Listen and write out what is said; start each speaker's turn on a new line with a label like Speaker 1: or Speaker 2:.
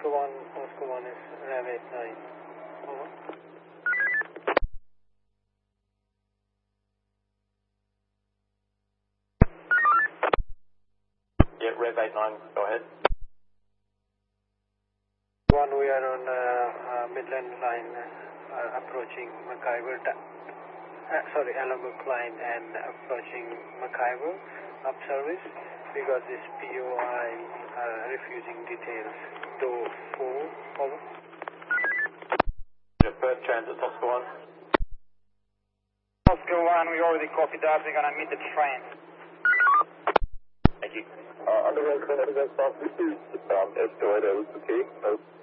Speaker 1: Oscar 1 is Rev 89. Over.
Speaker 2: Yeah, Rev 89, go ahead.
Speaker 1: 1, we are on Midland line approaching McIver. Ellenbrook line and approaching McIver up service. We got this POI refusing details. Door 4, over.
Speaker 2: Yeah, Perth Transit, Oscar 1.
Speaker 3: Oscar 1, we already copied that. We're going to meet the train.
Speaker 2: Thank you.
Speaker 4: Underground Connecticut, this is Escalator, okay?